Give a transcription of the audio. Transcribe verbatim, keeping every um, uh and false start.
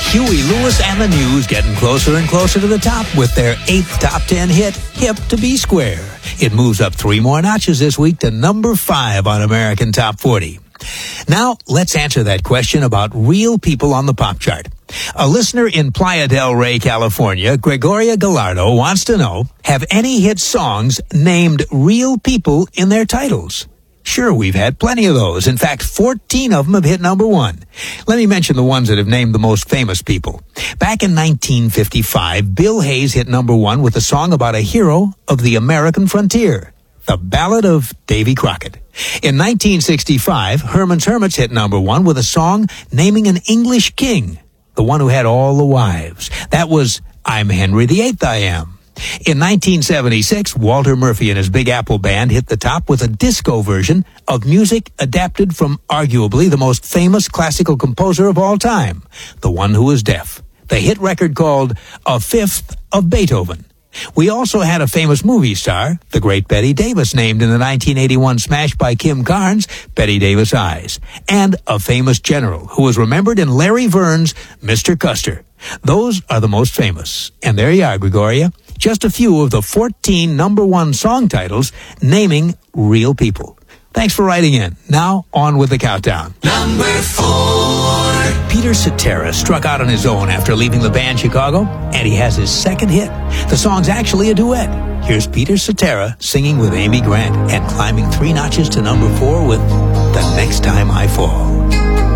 Huey Lewis and the News getting closer and closer to the top with their eighth top ten hit, Hip to Be Square. It moves up three more notches this week to number five on American Top forty. Now, let's answer that question about real people on the pop chart. A listener in Playa del Rey, California, Gregoria Gallardo, wants to know, have any hit songs named real people in their titles? Sure, we've had plenty of those. In fact, fourteen of them have hit number one. Let me mention the ones that have named the most famous people. Back in nineteen fifty-five, Bill Hayes hit number one with a song about a hero of the American frontier, The Ballad of Davy Crockett. In nineteen sixty-five, Herman's Hermits hit number one with a song naming an English king, the one who had all the wives. That was I'm Henry the Eighth I Am. In nineteen seventy-six, Walter Murphy and his Big Apple Band hit the top with a disco version of music adapted from arguably the most famous classical composer of all time, the one who was deaf. The hit record called A Fifth of Beethoven. We also had a famous movie star, the great Betty Davis, named in the nineteen eighty-one smash by Kim Carnes, Betty Davis Eyes, and a famous general who was remembered in Larry Verne's Mister Custer. Those are the most famous. And there you are, Gregoria. Just a few of the fourteen number one song titles naming real people. Thanks for writing in. Now, on with the countdown. Number four. Peter Cetera struck out on his own after leaving the band Chicago, and he has his second hit. The song's actually a duet. Here's Peter Cetera singing with Amy Grant and climbing three notches to number four with The Next Time I Fall.